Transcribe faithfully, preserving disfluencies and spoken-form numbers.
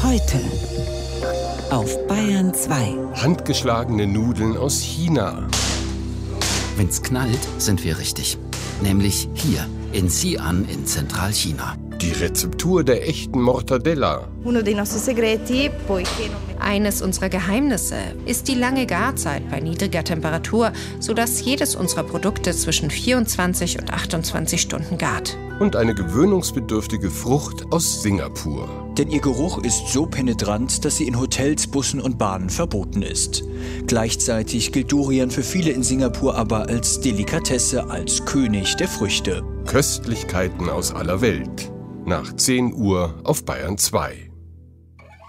Heute auf Bayern zwei. Handgeschlagene Nudeln aus China. Wenn's knallt, sind wir richtig. Nämlich hier, in Xi'an in Zentralchina. Die Rezeptur der echten Mortadella. Eines unserer Geheimnisse ist die lange Garzeit bei niedriger Temperatur, sodass jedes unserer Produkte zwischen vierundzwanzig und achtundzwanzig Stunden gart. Und eine gewöhnungsbedürftige Frucht aus Singapur. Denn ihr Geruch ist so penetrant, dass sie in Hotels, Bussen und Bahnen verboten ist. Gleichzeitig gilt Durian für viele in Singapur aber als Delikatesse, als König der Früchte. Köstlichkeiten aus aller Welt. Nach zehn Uhr auf Bayern zwei.